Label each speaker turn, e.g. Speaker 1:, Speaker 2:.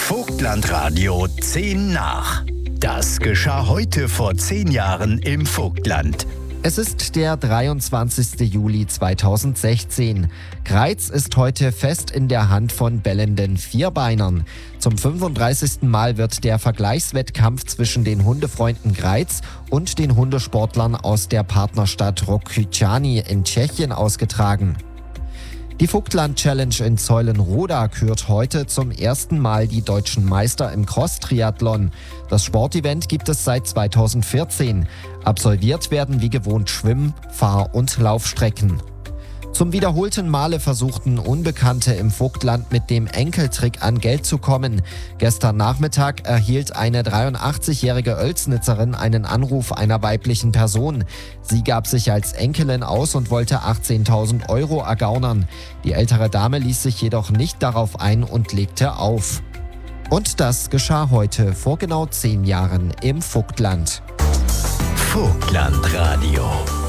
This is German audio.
Speaker 1: Vogtlandradio 10 nach. Das geschah heute vor 10 Jahren im Vogtland.
Speaker 2: Es ist der 23. Juli 2016. Greiz ist heute fest in der Hand von bellenden Vierbeinern. Zum 35. Mal wird der Vergleichswettkampf zwischen den Hundefreunden Greiz und den Hundesportlern aus der Partnerstadt Rokycany in Tschechien ausgetragen. Die Vogtland-Challenge in Zeulenroda kürt heute zum ersten Mal die deutschen Meister im Cross-Triathlon. Das Sportevent gibt es seit 2014. Absolviert werden wie gewohnt Schwimm-, Fahr- und Laufstrecken. Zum wiederholten Male versuchten Unbekannte im Vogtland mit dem Enkeltrick an Geld zu kommen. Gestern Nachmittag erhielt eine 83-jährige Oelsnitzerin einen Anruf einer weiblichen Person. Sie gab sich als Enkelin aus und wollte 18.000 € ergaunern. Die ältere Dame ließ sich jedoch nicht darauf ein und legte auf. Und das geschah heute vor genau 10 Jahren im Vogtland.
Speaker 1: Vogtlandradio.